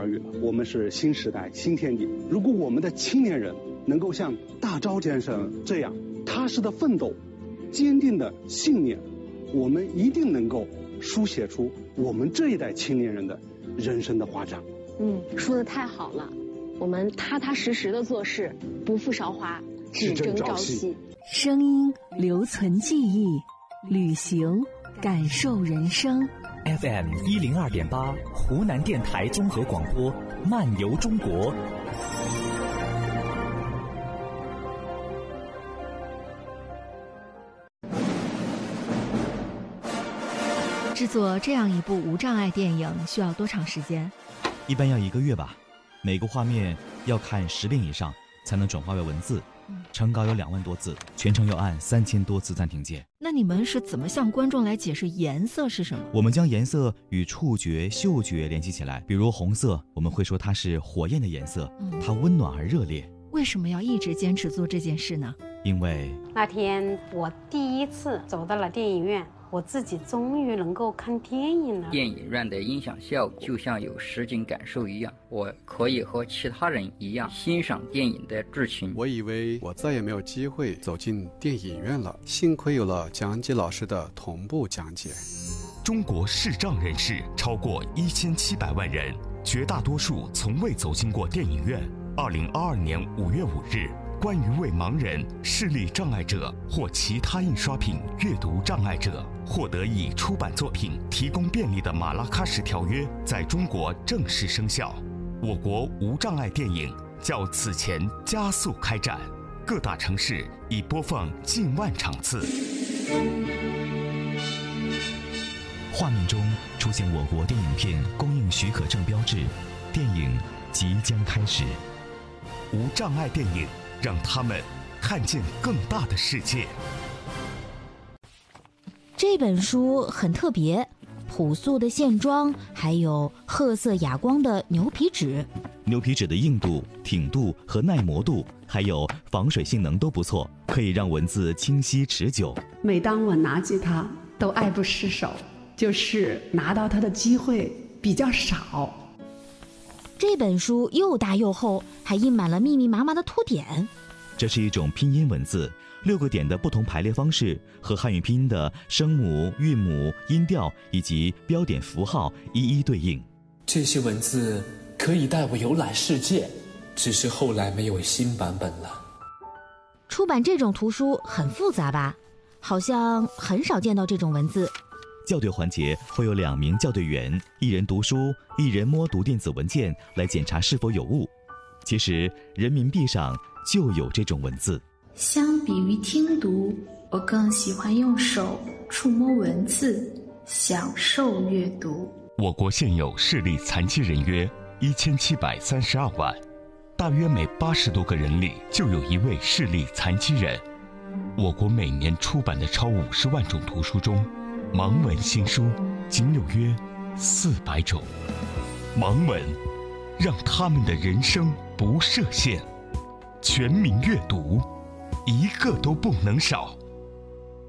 教育了，我们是新时代新天地。如果我们的青年人能够像大钊先生这样踏实的奋斗，坚定的信念，我们一定能够书写出我们这一代青年人的人生的华章。 说得太好了，我们踏踏实实的做事，不负韶华，只争朝夕。 声音留存记忆，旅行感受人生。 FM 102.8，湖南电台综合广播，漫游中国。 制作这样一部无障碍电影需要多长时间？ 一般要1个月吧。每个画面要看10遍以上才能转化为文字，成稿有2万多字，全程要按3000多次暂停键。 那你们是怎么向观众来解释颜色是什么？ 我们将颜色与触觉、嗅觉联系起来。比如红色，我们会说它是火焰的颜色，它温暖而热烈。 为什么要一直坚持做这件事呢？ 因为那天我第一次走到了电影院，我自己终于能够看电影了。 电影院的音响效果就像有实景感受一样，我可以和其他人一样欣赏电影的剧情。 我以为我再也没有机会走进电影院了，幸亏有了讲解老师的同步讲解。 中国视障人士超过1700万人，绝大多数从未走进过电影院。2022年5月5日，关于为盲人、视力障碍者或其他印刷品阅读障碍者获得以出版作品提供便利的马拉喀什条约在中国正式生效。我国无障碍电影较此前加速开展，各大城市已播放近万场次。 画面中出现我国电影片供应许可证标志，电影即将开始。 无障碍电影，让他们看见更大的世界。 这本书很特别，朴素的线装，还有褐色哑光的牛皮纸。 牛皮纸的硬度、挺度和耐磨度，还有防水性能都不错，可以让文字清晰持久。 每当我拿起它，都爱不释手，就是拿到它的机会比较少。 这本书又大又厚，还印满了密密麻麻的凸点。 这是一种拼音文字，6个点的不同排列方式和汉语拼音的声母、韵母、音调以及标点符号一一对应。 这些文字可以带我游览世界，只是后来没有新版本了。 出版这种图书很复杂吧？好像很少见到这种文字。 校对环节会有2名校对员，一人读书，一人摸读电子文件来检查是否有误。其实人民币上就有这种文字。 相比于听读，我更喜欢用手触摸文字，享受阅读。 我国现有视力残疾人约1732万，大约每80多个人里就有1位视力残疾人。我国每年出版的超50万种图书中，盲文新书仅有约400种。盲文让他们的人生不设限，全民阅读，一个都不能少。